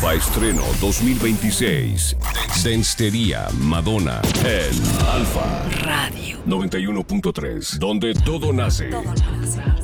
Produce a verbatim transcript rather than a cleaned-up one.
Alfa Estreno dos mil veintiséis. Denstería Madonna en Alfa Radio noventa y uno punto tres, donde todo nace. Todo nace.